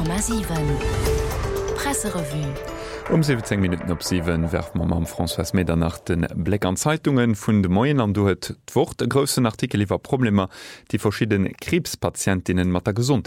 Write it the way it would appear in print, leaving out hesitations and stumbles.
100,7 Presserevue. 17 Minuten op 7 werfen man am François Meder nach den Blick an Zeitungen vun de Moien an du het d'Wort e grossen Artikel iwwer Probleme, die verschieden Krebspatientinnen mat der Gesundheit